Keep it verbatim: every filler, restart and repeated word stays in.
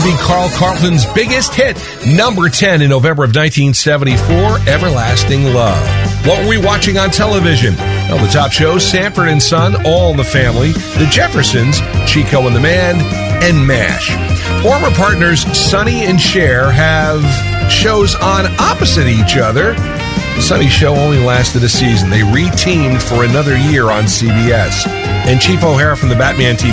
be Carl Carlton's biggest hit, number ten in November of nineteen seventy-four, Everlasting Love. What were we watching on television? Well, the top shows, Sanford and Son, All in the Family, The Jeffersons, Chico and the Man, and MASH. Former partners Sonny and Cher have shows on opposite each other. The Sonny show only lasted a season. They re-teamed for another year on C B S. And Chief O'Hara from the Batman T V